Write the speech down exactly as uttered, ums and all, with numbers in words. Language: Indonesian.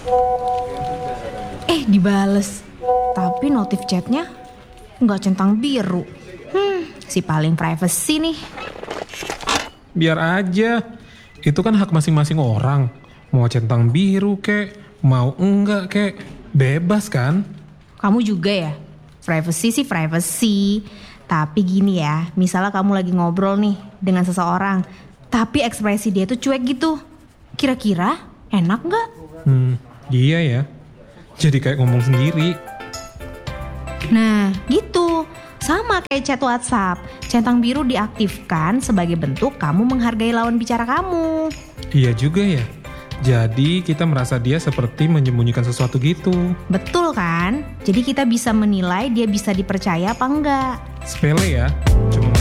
Eh, dibales. Tapi notif chatnya nggak centang biru. Hmm, si paling privacy nih. Biar aja, itu kan hak masing-masing orang. Mau centang biru kek, mau enggak kek, bebas kan? Kamu juga ya? Privacy sih privacy. Tapi gini ya, misalnya kamu lagi ngobrol nih dengan seseorang, tapi ekspresi dia tuh cuek gitu. Kira-kira enak nggak? Hmm, iya ya. Jadi kayak ngomong sendiri. Nah, gitu. Sama kayak chat WhatsApp. Centang biru diaktifkan sebagai bentuk kamu menghargai lawan bicara kamu. Iya juga ya. Jadi kita merasa dia seperti menyembunyikan sesuatu gitu. Betul kan? Jadi kita bisa menilai dia bisa dipercaya apa enggak. Sepele ya, cuma